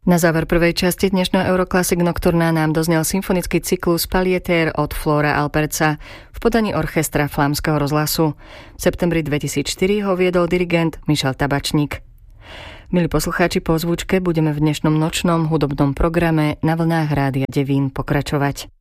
Na záver prvej časti dnešného Euroclassic Nocturna nám doznel symfonický cyklus Palliater od Flora Alpertsa v podaní orchestra Flámskeho rozhlasu. V septembri 2004 ho viedol dirigent Michal Tabačník. Milí poslucháči, po zvučke budeme v dnešnom nočnom hudobnom programe na vlnách Rádia Devín pokračovať.